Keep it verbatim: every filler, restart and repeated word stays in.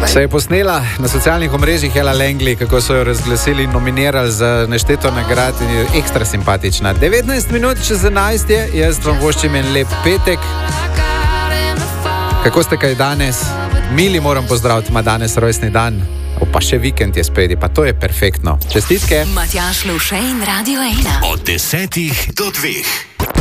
Se je posnela na socialnih omrežjih Ella Langley, kako so jo razglasili in nominirali za nešteto nagrad in je ekstra simpatična. devetnajst minut čez enajst je, jaz vam voščim en lep petek. Kako ste kaj danes? Mili moram pozdraviti, ima danes rojstni dan. O, pa še vikend je spredi, pa to je perfektno. Čestitke. Matjaž Lovše in Radio ena. Od desetih do dveh.